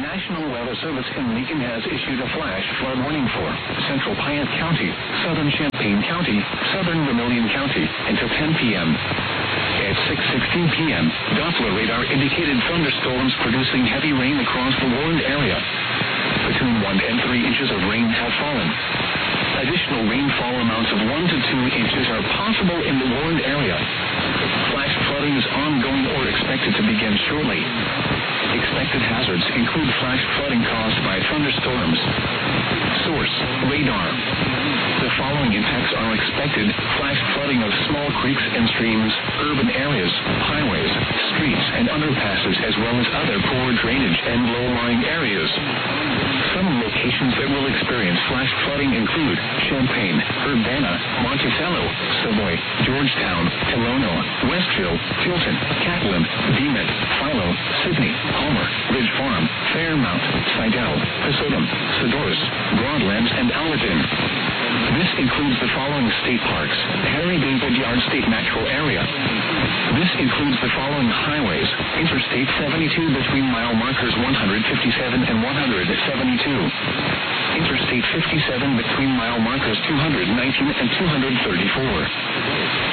National Weather Service in Lincoln has issued a flash flood warning for central Piatt County, southern Champaign County, southern Vermilion County until 10 p.m. At 6:16 p.m., Doppler radar indicated thunderstorms producing heavy rain across the warned area. Between 1 and 3 inches of rain have fallen. Additional rainfall amounts of 1 to 2 inches are possible in the warned area. Flash flooding is ongoing or expected to begin shortly. Expected hazards include flash flooding caused by thunderstorms. Source: radar. The following impacts are expected: flash flooding of small creeks and streams, urban areas, highways, streets, and underpasses, as well as other poor drainage and low-lying areas. Some locations that will experience flash flooding include Champaign, Urbana, Monticello, Savoy, Georgetown, Tolono, Westville, Tilton, Catlin, Beaman, Philo, Sydney, Palmer, Ridge Farm, Fairmount, Sidell, Pesotum, Sadorus, Broadlands, and Allerton. This includes the following state parks: Harry David Yard State Natural Area. This includes the following highways: Interstate 72 between mile markers 157 and 172. Interstate 57 between mile markers 219 and 234.